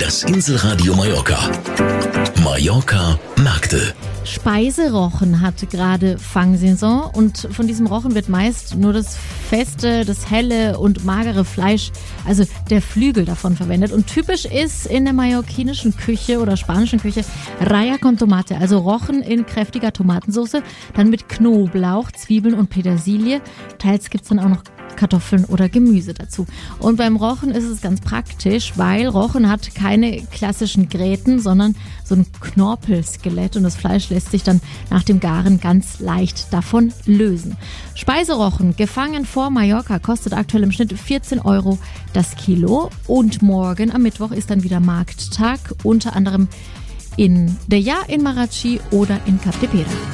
Das Inselradio Mallorca. Mallorca Märkte. Speiserochen hat gerade Fangsaison und von diesem Rochen wird meist nur das feste, das helle und magere Fleisch, also der Flügel davon verwendet. Und typisch ist in der mallorquinischen Küche oder spanischen Küche Raya con Tomate, also Rochen in kräftiger Tomatensauce, dann mit Knoblauch, Zwiebeln und Petersilie. Teils gibt's dann auch noch Kartoffeln oder Gemüse dazu. Und beim Rochen ist es ganz praktisch, weil Rochen hat keine klassischen Gräten, sondern so ein Knorpelskelett und das Fleisch lässt sich dann nach dem Garen ganz leicht davon lösen. Speiserochen, gefangen vor Mallorca, kostet aktuell im Schnitt 14 € das Kilo und morgen am Mittwoch ist dann wieder Markttag, unter anderem in Deià, in Marratxí oder in Cap de Pera.